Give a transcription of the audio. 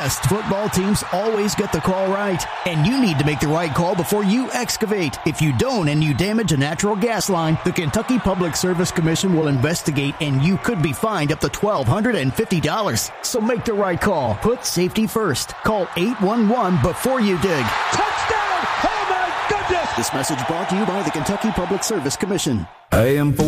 best football teams always get the call right, and you need to make the right call before you excavate. If you don't and you damage a natural gas line, the Kentucky Public Service Commission will investigate, and you could be fined up to $1,250. So make the right call. Put safety first. Call 811 before you dig. Touchdown! Oh, my goodness! This message brought to you by the Kentucky Public Service Commission. AM